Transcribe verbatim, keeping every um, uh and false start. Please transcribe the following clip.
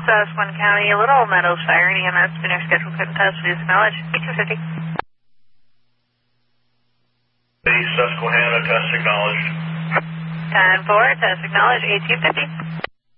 Susquehanna County, Little Meadows Fire, E M S, been your schedule, couldn't test, please acknowledge, E two fifty. Susquehanna, test acknowledged. ten four, test acknowledged, A two fifty.